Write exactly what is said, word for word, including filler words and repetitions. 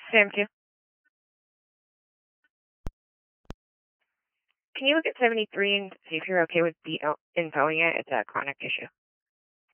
Sam two. Can you look at seventy-three and see if you're okay with de- infoing it? It's a chronic issue.